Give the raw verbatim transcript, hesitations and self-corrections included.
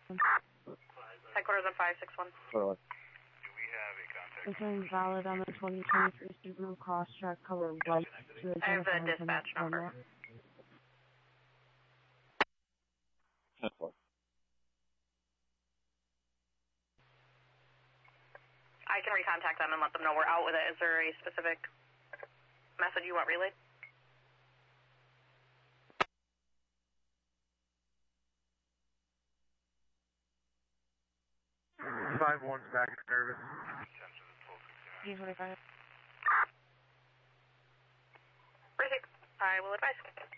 Headquarters on five six one. Totally. Return valid on the twenty twenty-three Subaru Crosstrek color white to I have the dispatch number. I can recontact them and let them know we're out with it. Is there a specific message you want relayed? five one's back in service. D twenty-five. Perfect. I will advise.